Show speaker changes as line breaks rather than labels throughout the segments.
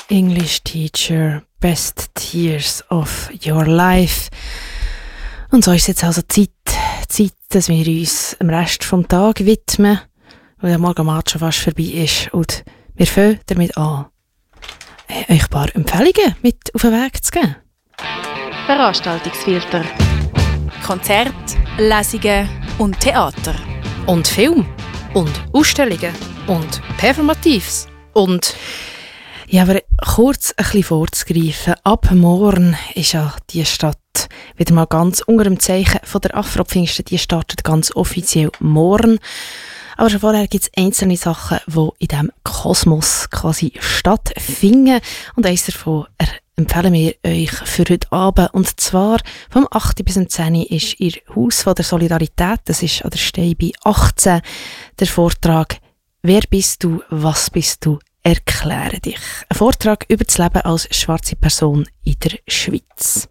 English Teacher, Best Years of Your Life. Und so ist jetzt also Zeit, dass wir uns dem Rest vom Tag widmen, weil der Morgenmat schon fast vorbei ist. Und wir fangen damit an, euch ein paar Empfehlungen mit auf den Weg zu geben.
Veranstaltungsfilter. Konzerte, Lesungen und Theater.
Und Film. Und Ausstellungen. Und Performatives. Und ja, aber kurz ein bisschen vorzugreifen. Ab morgen ist ja die Stadt wieder mal ganz unter dem Zeichen von der Afro-Pfingsten. Die startet ganz offiziell morgen. Aber schon vorher gibt es einzelne Sachen, die in diesem Kosmos quasi stattfinden. Und eines davon empfehlen wir euch für heute Abend. Und zwar vom 8. bis 10. ist ihr Haus von der Solidarität. Das ist an der Stein bei 18. Der Vortrag «Wer bist du? Was bist du? Erkläre dich». Ein Vortrag über das Leben als schwarze Person in der Schweiz.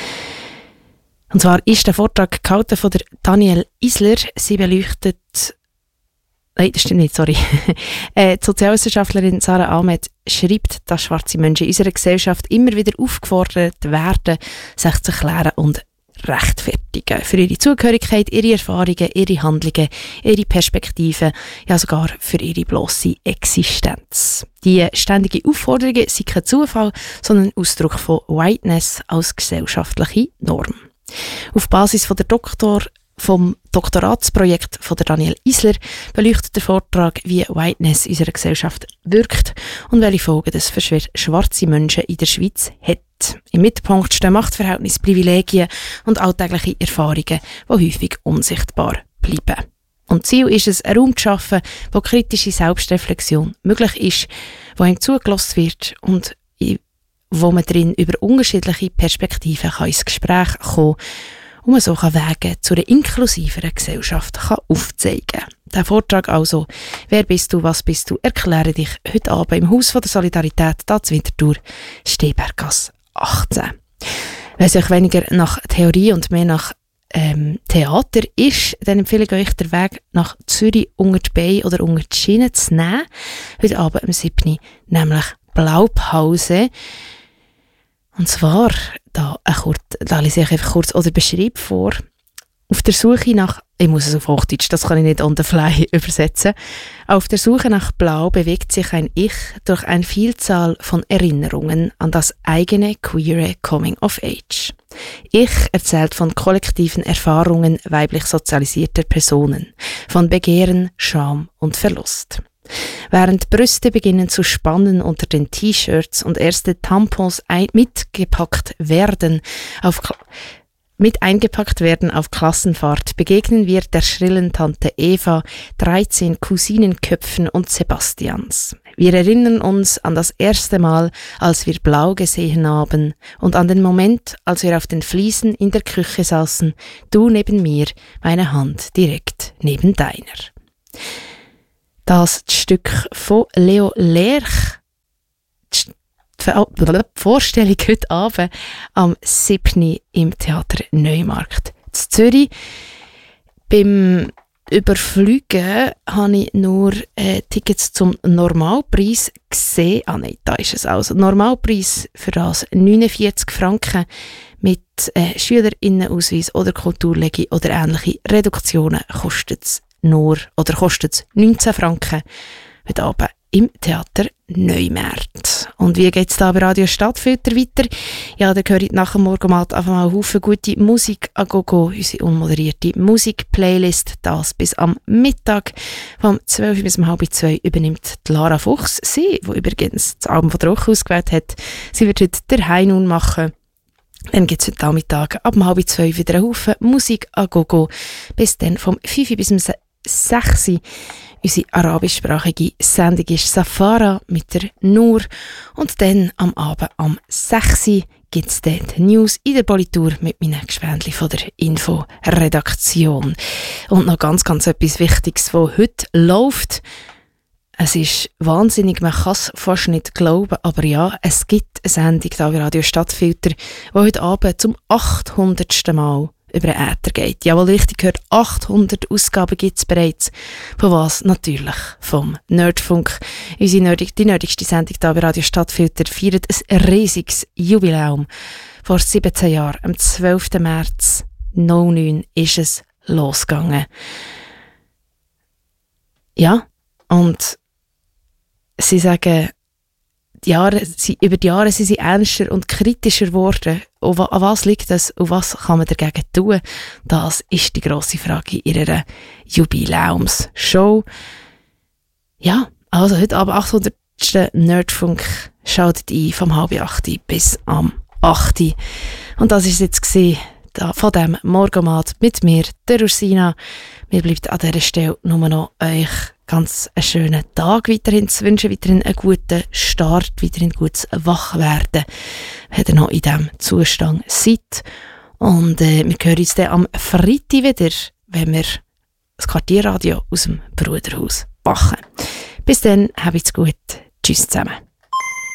Und zwar ist der Vortrag gehalten von der Danielle Isler. Sie beleuchtet... Nein, das stimmt nicht, sorry. Die Sozialwissenschaftlerin Sarah Ahmed schreibt, dass schwarze Menschen in unserer Gesellschaft immer wieder aufgefordert werden, sich zu erklären und rechtfertigen. Für ihre Zugehörigkeit, ihre Erfahrungen, ihre Handlungen, ihre Perspektiven, ja sogar für ihre blosse Existenz. Die ständige Aufforderungen sind kein Zufall, sondern Ausdruck von Whiteness als gesellschaftliche Norm. Auf Basis von vom Doktoratsprojekt von der Danielle Isler beleuchtet der Vortrag, wie Whiteness in unserer Gesellschaft wirkt und welche Folgen das für schwarze Menschen in der Schweiz hat. Im Mittelpunkt stehen Machtverhältnisse, Privilegien und alltägliche Erfahrungen, die häufig unsichtbar bleiben. Und Ziel ist es, einen Raum zu schaffen, wo kritische Selbstreflexion möglich ist, wo ihm zugelassen wird und wo man drin über unterschiedliche Perspektiven ins Gespräch kommen kann, und man so Wege zu einer inklusiveren Gesellschaft aufzeigen kann. Der Vortrag also «Wer bist du, was bist du? Erkläre dich» heute Abend im Haus von der Solidarität, da zu Winterthur, Stehbergasse 18. Wenn es euch weniger nach Theorie und mehr nach Theater ist, dann empfehle ich euch, den Weg nach Zürich unter die Beine oder unter die Schiene zu nehmen. Heute Abend am 7. nämlich Blaupause. Und zwar, da lese ich einfach kurz oder beschreibe vor, auf der Suche nach, ich muss es auf Hochdeutsch, das kann ich nicht on the fly übersetzen, auf der Suche nach Blau bewegt sich ein Ich durch eine Vielzahl von Erinnerungen an das eigene queere Coming of Age. Ich erzählt von kollektiven Erfahrungen weiblich sozialisierter Personen, von Begehren, Scham und Verlust. Während Brüste beginnen zu spannen unter den T-Shirts und erste Tampons eingepackt werden auf Klassenfahrt, begegnen wir der schrillen Tante Eva, 13 Cousinenköpfen und Sebastians. Wir erinnern uns an das erste Mal, als wir blau gesehen haben und an den Moment, als wir auf den Fliesen in der Küche saßen, du neben mir, meine Hand direkt neben deiner. Das Stück von Leo Lerch, die Vorstellung heute Abend am 7. im Theater Neumarkt in Zürich. Beim Überfliegen habe ich nur Tickets zum Normalpreis gesehen. Ah nein, da ist es also. Normalpreis für das 49 Franken mit SchülerInnenausweis oder Kulturlegi oder ähnliche Reduktionen kostet es 19 Franken heute Abend im Theater Neumarkt. Und wie geht es da bei Radio Stadtfilter weiter? Ja, da gehört nach dem Morgenmat einfach mal Haufen gute Musik an Gogo, unsere unmoderierte Musikplaylist. Das bis am Mittag. Vom 12 bis um 12:30 übernimmt die Lara Fuchs. Sie, die übrigens das Album von der Woche ausgewählt hat, sie wird heute der Heinun machen. Dann gibt es heute Nachmittag ab 12:30 wieder einen Haufen Musik an Gogo. Bis dann vom 5 bis um 6 unsere arabischsprachige Sendung ist Safara mit der Nur. Und dann am Abend am 6 gibt es dann die News in der Politur mit meinen Gespendli von der Info-Redaktion. Und noch ganz etwas Wichtiges, was heute läuft. Es ist wahnsinnig, man kann es fast nicht glauben, aber ja, es gibt eine Sendung da bei Radio Stadtfilter, die heute Abend zum 800. Mal über den Äther geht. Jawohl, richtig gehört, 800 Ausgaben gibt es bereits. Von was? Natürlich vom Nerdfunk. Die nerdigste Sendung hier bei Radio Stadtfilter feiert ein riesiges Jubiläum. Vor 17 Jahren, am 12. März 2009, ist es losgegangen. Ja, und sie sagen, über die Jahre sind sie ernster und kritischer geworden. An was liegt das? Und was kann man dagegen tun? Das ist die grosse Frage in ihrer Jubiläumsshow. Ja, also heute Abend 800. Nerdfunk schaltet ein vom 7:30 bis am 8. Und das war es jetzt von dem Morgenmat mit mir, der Ursina. Mir bleibt an dieser Stelle nur noch euch ganz einen schönen Tag weiterhin zu wünschen, weiterhin einen guten Start, weiterhin gutes Wachwerden, wenn ihr noch in diesem Zustand seid. Und wir hören uns dann am Freitag wieder, wenn wir das Quartierradio aus dem Bruderhaus machen. Bis dann, habt's gut. Tschüss zusammen.